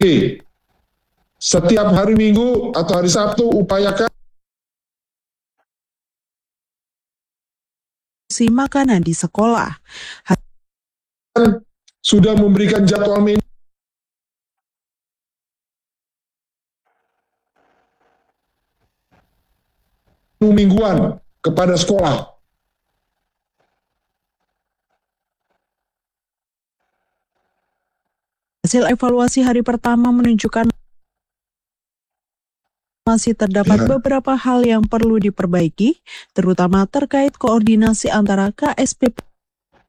Oke. Setiap hari Minggu atau hari Sabtu upayakan makanan di sekolah. Sudah memberikan jadwal menu mingguan kepada sekolah. Hasil evaluasi hari pertama menunjukkan masih terdapat beberapa hal yang perlu diperbaiki, terutama terkait koordinasi antara KSP